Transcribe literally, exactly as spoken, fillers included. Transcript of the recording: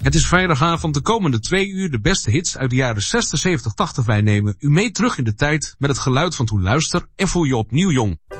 Het is vrijdagavond, de komende twee uur de beste hits uit de jaren zestig, zeventig, tachtig. Wij nemen u mee terug in de tijd met het geluid van toen luister en voel je opnieuw jong.